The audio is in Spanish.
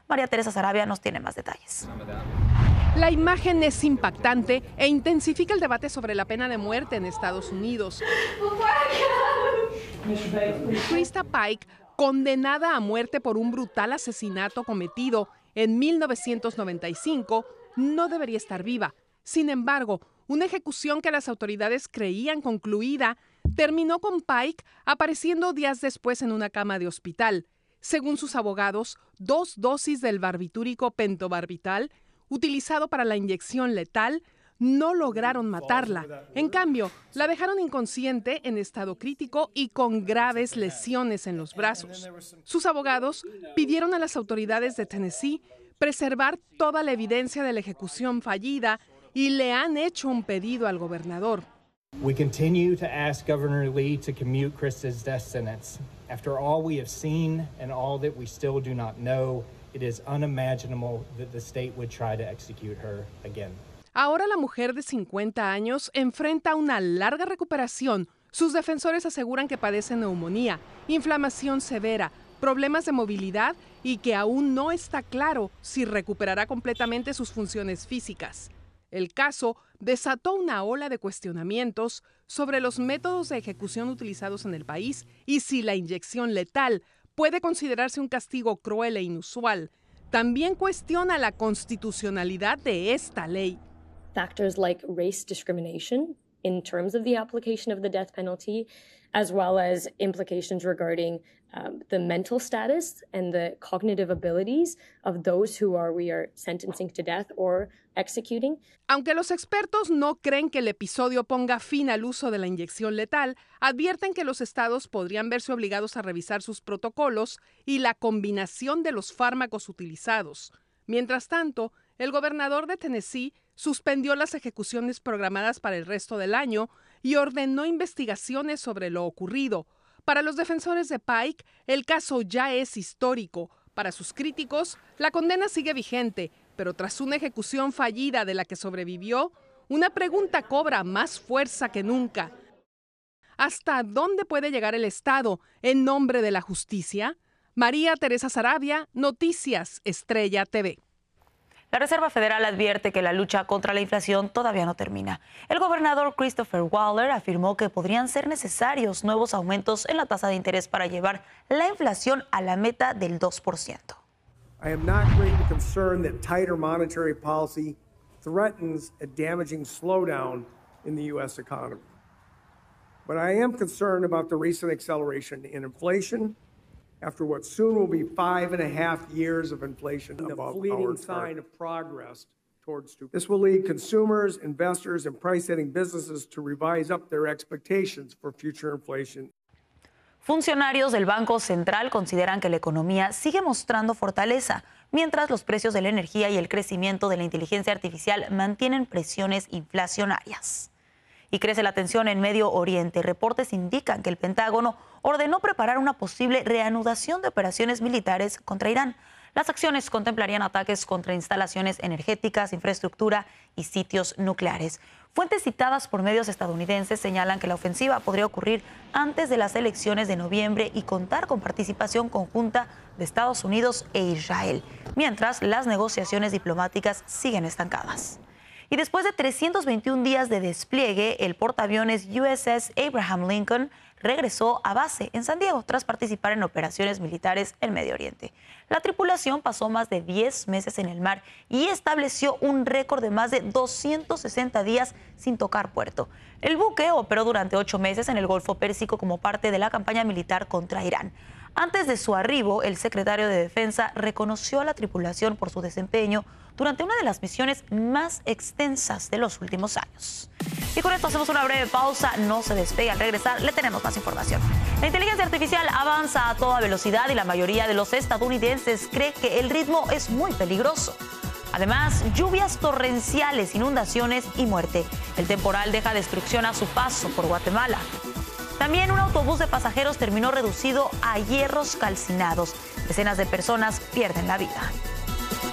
María Teresa Sarabia nos tiene más detalles. La imagen es impactante e intensifica el debate sobre la pena de muerte en Estados Unidos. Krista Pike, condenada a muerte por un brutal asesinato cometido en 1995, no debería estar viva. Sin embargo, una ejecución que las autoridades creían concluida terminó con Pike apareciendo días después en una cama de hospital. Según sus abogados, 2 dosis del barbitúrico pentobarbital, utilizado para la inyección letal, no lograron matarla. En cambio, la dejaron inconsciente, en estado crítico y con graves lesiones en los brazos. Sus abogados pidieron a las autoridades de Tennessee preservar toda la evidencia de la ejecución fallida y le han hecho un pedido al gobernador. We continue to ask Governor Lee to commute Krista's death sentence. After all we have seen and all that we still do not know, it is unimaginable that the state would try to execute her again. Ahora la mujer de 50 años enfrenta una larga recuperación. Sus defensores aseguran que padece neumonía, inflamación severa, problemas de movilidad y que aún no está claro si recuperará completamente sus funciones físicas. El caso desató una ola de cuestionamientos sobre los métodos de ejecución utilizados en el país y si la inyección letal puede considerarse un castigo cruel e inusual. También cuestiona la constitucionalidad de esta ley. Factors like race discrimination in terms of the application of the death penalty, as well as implications regarding the mental status and the cognitive abilities of those who we are sentencing to death or executing. Aunque los expertos no creen que el episodio ponga fin al uso de la inyección letal, advierten que los estados podrían verse obligados a revisar sus protocolos y la combinación de los fármacos utilizados. Mientras tanto, el gobernador de Tennessee suspendió las ejecuciones programadas para el resto del año y ordenó investigaciones sobre lo ocurrido. Para los defensores de Pike, el caso ya es histórico. Para sus críticos, la condena sigue vigente, pero tras una ejecución fallida de la que sobrevivió, una pregunta cobra más fuerza que nunca. ¿Hasta dónde puede llegar el Estado en nombre de la justicia? María Teresa Sarabia, Noticias Estrella TV. La Reserva Federal advierte que la lucha contra la inflación todavía no termina. El gobernador Christopher Waller afirmó que podrían ser necesarios nuevos aumentos en la tasa de interés para llevar la inflación a la meta del 2%. I am not greatly concerned that tighter monetary policy threatens a damaging slowdown in the U.S. economy. But I am concerned about the recent acceleration in inflation after what soon will be 5.5 years of inflation above our sign of progress towards 2%. This will lead consumers, investors, and price-setting businesses to revise up their expectations for future inflation. Funcionarios del Banco Central consideran que la economía sigue mostrando fortaleza, mientras los precios de la energía y el crecimiento de la inteligencia artificial mantienen presiones inflacionarias. Y crece la tensión en Medio Oriente. Reportes indican que el Pentágono ordenó preparar una posible reanudación de operaciones militares contra Irán. Las acciones contemplarían ataques contra instalaciones energéticas, infraestructura y sitios nucleares. Fuentes citadas por medios estadounidenses señalan que la ofensiva podría ocurrir antes de las elecciones de noviembre y contar con participación conjunta de Estados Unidos e Israel, mientras las negociaciones diplomáticas siguen estancadas. Y después de 321 días de despliegue, el portaaviones USS Abraham Lincoln regresó a base en San Diego tras participar en operaciones militares en Medio Oriente. La tripulación pasó más de 10 meses en el mar y estableció un récord de más de 260 días sin tocar puerto. El buque operó durante 8 meses en el Golfo Pérsico como parte de la campaña militar contra Irán. Antes de su arribo, el secretario de Defensa reconoció a la tripulación por su desempeño durante una de las misiones más extensas de los últimos años. Y con esto hacemos una breve pausa. No se despegue. Al regresar le tenemos más información. La inteligencia artificial avanza a toda velocidad y la mayoría de los estadounidenses cree que el ritmo es muy peligroso. Además, lluvias torrenciales, inundaciones y muerte. El temporal deja destrucción a su paso por Guatemala. También un autobús de pasajeros terminó reducido a hierros calcinados. Decenas de personas pierden la vida.